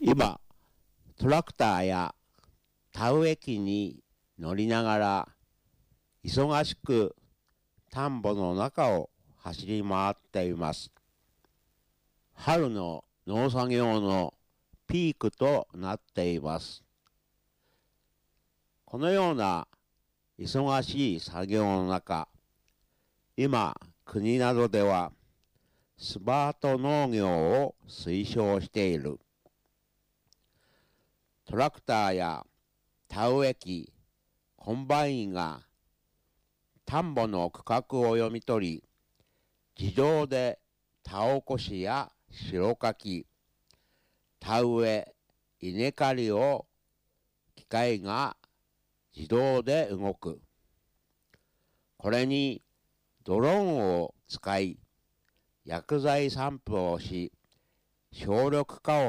今、トラクターや田植え機に乗りながら、忙しく田んぼの中を走り回っています。春の農作業のピークとなっています。このような忙しい作業の中、今、国などではスマート農業を推奨している。トラクターや田植え機、コンバインが田んぼの区画を読み取り、自動で田起こしや代かき、田植え、稲刈りを機械が自動で動く。これにドローンを使い、薬剤散布をし、省力化を